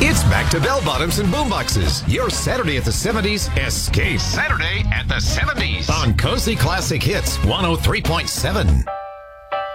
It's back to bell bottoms and boomboxes. Your Saturday at the 70s escape. Saturday at the 70s on Cozy Classic Hits 103.7.